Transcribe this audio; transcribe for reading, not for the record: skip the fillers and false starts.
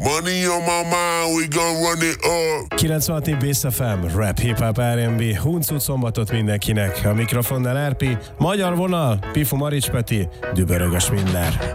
Money on my mind, we gon' run it up. 96 Bass FM, rap, hip-hop, R&B, huncut szombatot mindenkinek. A mikrofonnál RP, magyar vonal, Pifu Marics Peti, dübörög a Schminder.